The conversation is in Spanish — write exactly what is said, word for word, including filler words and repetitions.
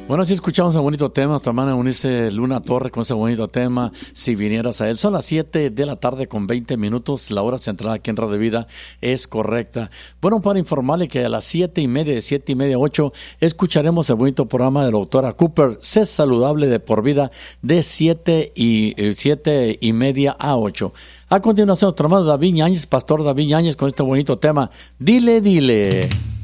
Bueno, si escuchamos un bonito tema, nuestra hermana Eunice Luna Torres con ese bonito tema, Si vinieras a él. Son las siete de la tarde con veinte minutos, la hora central aquí en Radio Vida es correcta. Bueno, para informarle que a las siete y media, de siete y media a ocho, escucharemos el bonito programa de la doctora Cooper, Sé Saludable de por vida, de siete y, siete y media a ocho. A continuación, nuestro hermano David Yáñez, pastor David Yáñez, con este bonito tema, Dile, dile.